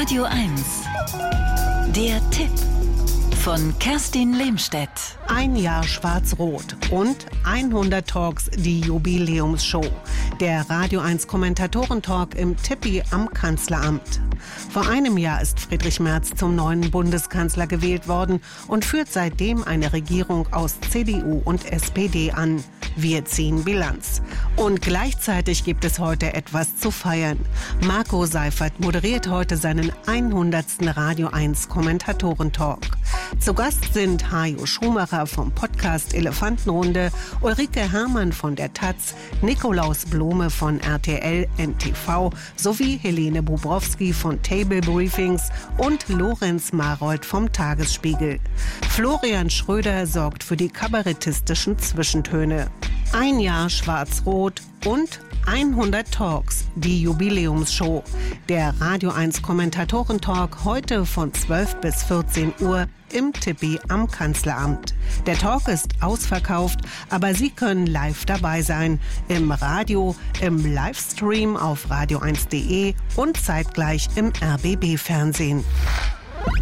Radio 1. Der Tipp von Kerstin Lehmstedt. Ein Jahr Schwarz-Rot und 100 Talks, die Jubiläumsshow. Der Radio 1 Kommentatoren-Talk im Tippi am Kanzleramt. Vor einem Jahr ist Friedrich Merz zum neuen Bundeskanzler gewählt worden und führt seitdem eine Regierung aus CDU und SPD an. Wir ziehen Bilanz. Und gleichzeitig gibt es heute etwas zu feiern. Marco Seifert moderiert heute seinen 100. Radio 1 Kommentatoren-Talk. Zu Gast sind Hajo Schumacher vom Podcast Elefantenrunde, Ulrike Herrmann von der taz, Nikolaus Blome von RTL NTV sowie Helene Bubrowski von Table Briefings und Lorenz Marold vom Tagesspiegel. Florian Schröder sorgt für die kabarettistischen Zwischentöne. Ein Jahr Schwarz-Rot und 100 Talks, die Jubiläumsshow. Der Radio 1 Kommentatoren-Talk heute von 12 bis 14 Uhr im Tippi am Kanzleramt. Der Talk ist ausverkauft, aber Sie können live dabei sein. Im Radio, im Livestream auf radio1.de und zeitgleich im RBB-Fernsehen.